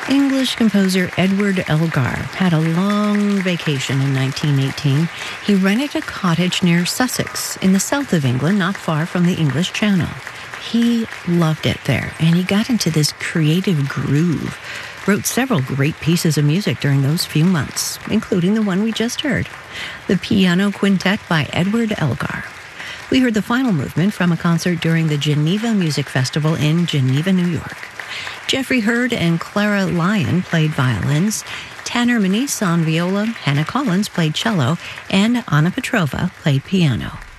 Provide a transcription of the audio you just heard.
English composer Edward Elgar had a long vacation in 1918. He rented a cottage near Sussex in the south of England, not far from the English Channel. He loved it there, and he got into this creative groove. Wrote several great pieces of music during those few months, including the one we just heard, the Piano Quintet by Edward Elgar. We heard the final movement from a concert during the Geneva Music Festival in Geneva, New York. Jeffrey Hurd and Clara Lyon played violins, Tanner Manise on viola, Hannah Collins played cello, and Anna Petrova played piano.